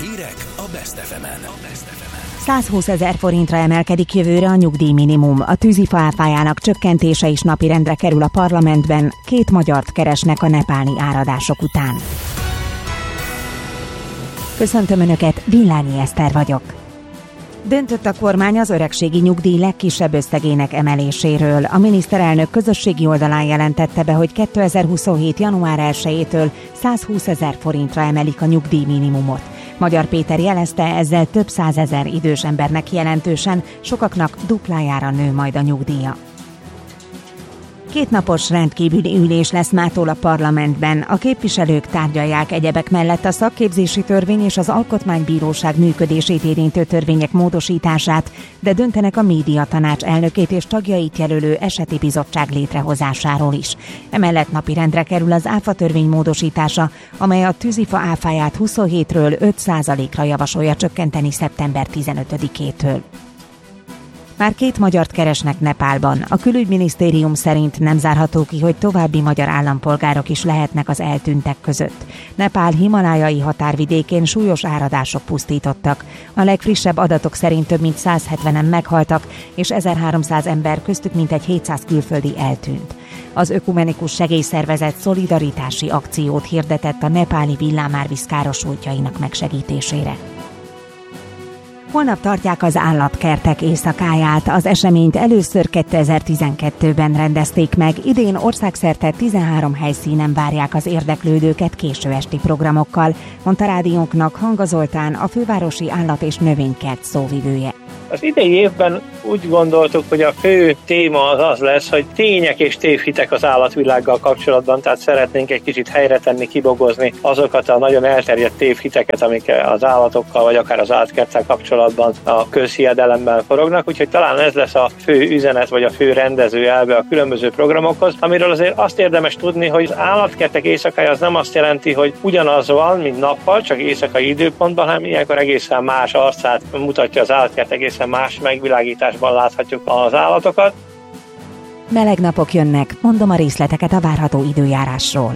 Hírek a Best FM-en. 120 000 forintra emelkedik jövőre a nyugdíjminimum. A tűzifa áfájának csökkentése is napirendre kerül a parlamentben. 2 magyart keresnek a nepáli áradások után. Köszöntöm Önöket, Villányi Eszter vagyok. Döntött a kormány az öregségi nyugdíj legkisebb összegének emeléséről. A miniszterelnök közösségi oldalán jelentette be, hogy 2027. január 1-től 120 000 forintra emelik a nyugdíjminimumot. Magyar Péter jelezte, ezzel több 100 000 idős embernek jelentősen, sokaknak duplájára nő majd a nyugdíja. 2 napos rendkívüli ülés lesz mától a parlamentben. A képviselők tárgyalják egyebek mellett a szakképzési törvény és az alkotmánybíróság működését érintő törvények módosítását, de döntenek a médiatanács elnökét és tagjait jelölő eseti bizottság létrehozásáról is. Emellett napirendre kerül az áfa törvény módosítása, amely a tűzifa áfáját 27-ről 5%-ra javasolja csökkenteni szeptember 15-től. Már 2 magyart keresnek Nepálban. A külügyminisztérium szerint nem zárható ki, hogy további magyar állampolgárok is lehetnek az eltűntek között. Nepál himalájai határvidékén súlyos áradások pusztítottak. A legfrissebb adatok szerint több mint 170-en meghaltak, és 1300 ember, köztük mintegy 700 külföldi eltűnt. Az ökumenikus segélyszervezet szolidaritási akciót hirdetett a nepáli villámárvíz károsultjainak megsegítésére. Holnap tartják az állatkertek éjszakáját. Az eseményt először 2012-ben rendezték meg. Idén országszerte 13 helyszínen várják az érdeklődőket késő esti programokkal, mondta rádiónknak Hanga Zoltán, a fővárosi állat- és növénykert szóvivője. Az idei évben úgy gondoltuk, hogy a fő téma az lesz, hogy tények és tévhitek az állatvilággal kapcsolatban, tehát szeretnénk egy kicsit helyre tenni, kibogozni azokat a nagyon elterjedt tévhiteket, amik az állatokkal vagy akár az állatkerttel kapcsolatban a közhiedelemben forognak, úgyhogy talán ez lesz a fő üzenet vagy a fő rendező elve a különböző programokhoz, amiről azért azt érdemes tudni, hogy az állatkertek éjszakája az nem azt jelenti, hogy ugyanaz van, mint nappal, csak éjszakai időpontban, hanem ilyenkor egészen más arcát mutatja az állatkert, egészen más megvilágításban láthatjuk az állatokat. Meleg napok jönnek, mondom a részleteket a várható időjárásról.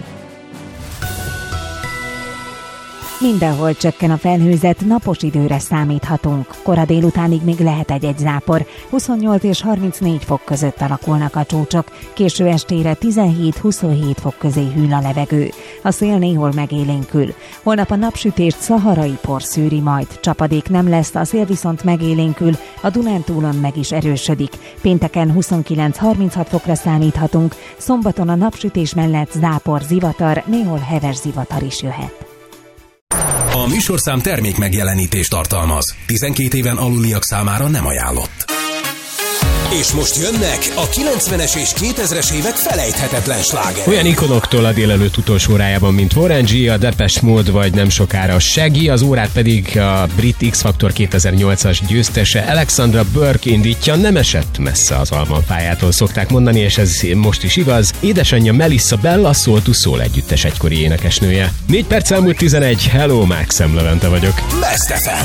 Mindenhol csökken a felhőzet, napos időre számíthatunk. Kora délutánig még lehet egy zápor, 28 és 34 fok között alakulnak a csúcsok, késő estére 17-27 fok közé hűl a levegő. A szél néhol megélénkül. Holnap a napsütést szaharai por szűri majd, csapadék nem lesz, a szél viszont megélénkül, a Dunántúlon meg is erősödik. Pénteken 29-36 fokra számíthatunk, szombaton a napsütés mellett zápor, zivatar, néhol heves zivatar is jöhet. A műsorszám termék megjelenítést tartalmaz. 12 éven aluliak számára nem ajánlott. És most jönnek a 90-es és 2000-es évek felejthetetlen slágerei. Olyan ikonoktól a délelőtt utolsó órájában, mint Warren G, a Depeche Mode vagy nem sokára a Shaggy, az órát pedig a brit X-Factor 2008-as győztese Alexandra Burke indítja, nem esett messze az almanfájától, szokták mondani, és ez most is igaz. Édesanyja Melissa Bella Soul to Soul együttes egykori énekesnője. 4 perc elmúlt 11, hello, Mákszem Levente vagyok. Best FM.